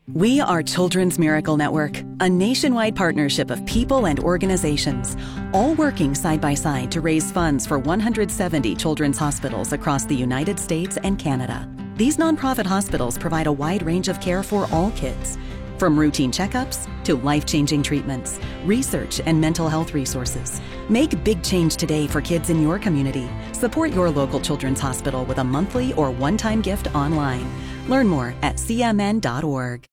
We are Children's Miracle Network, a nationwide partnership of people and organizations, all working side by side to raise funds for 170 children's hospitals across the United States and Canada. These nonprofit hospitals provide a wide range of care for all kids, from routine checkups to life-changing treatments, research, and mental health resources. Make big change today for kids in your community. Support your local children's hospital with a monthly or one-time gift online. Learn more at cmn.org.